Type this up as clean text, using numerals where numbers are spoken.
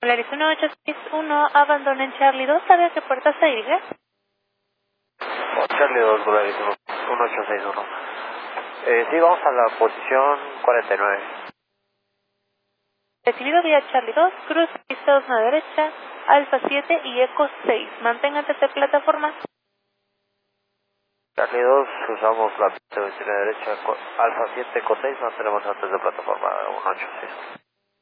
Polaris 1861, abandonen Charlie 2, ¿sabe a qué puerta se dirige? Charlie 2, Polaris 1861. Sí, vamos a la posición 49. Recibido vía Charlie 2, cruz pista 2 a la derecha, Alfa 7 y Eco 6. Manténgase de plataforma. Charlie 2, usamos la pista de la derecha, Alfa 7, Eco 6, mantenemos antes de plataforma 186.